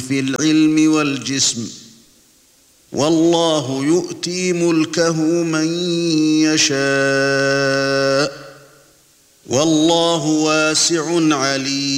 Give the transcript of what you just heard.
في العلم والجسم والله يؤتي ملكه من يشاء والله واسع عليم